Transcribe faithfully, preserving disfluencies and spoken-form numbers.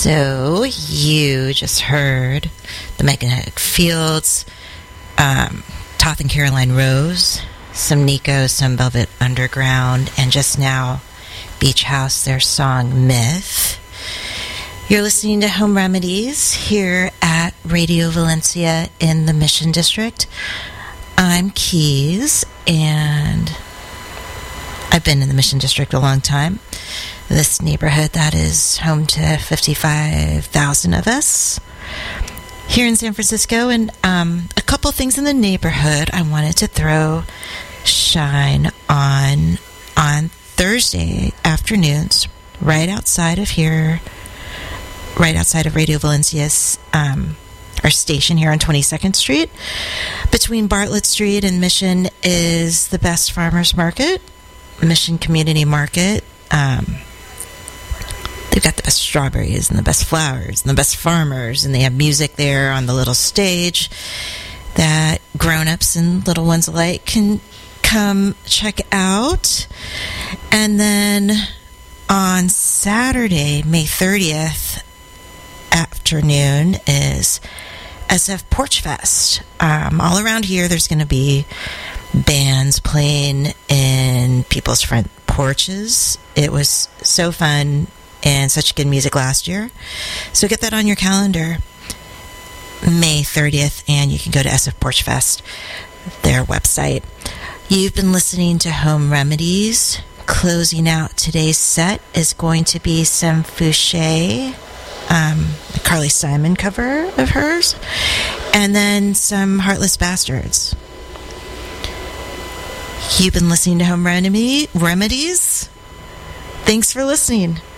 So you just heard the Magnetic Fields, um, Toth and Caroline Rose, some Nico, some Velvet Underground, and just now Beach House, their song Myth. You're listening to Home Remedies here at Radio Valencia in the Mission District. I'm Keys, and I've been in the Mission District a long time. This neighborhood that is home to fifty-five thousand of us here in San Francisco. And um, a couple things in the neighborhood I wanted to throw shine on on Thursday afternoons, right outside of here, right outside of Radio Valencia's, um, our station here on twenty-second Street. Between Bartlett Street and Mission is the best farmers market, Mission Community Market. Um, they've got the best strawberries and the best flowers and the best farmers, and they have music there on the little stage that grown-ups and little ones alike can come check out. And then on Saturday, May thirtieth afternoon is S F Porch Fest. Um, all around here, there's going to be bands playing in people's front porches. It was so fun and such good music last year. So get that on your calendar, May thirtieth, and you can go to S F Porch Fest, their website. You've been listening to Home Remedies. Closing out today's set is going to be some Fouché, um, a Carly Simon cover of hers, and then some Heartless Bastards. You've been listening to Home Remedy, Remedies. Thanks for listening.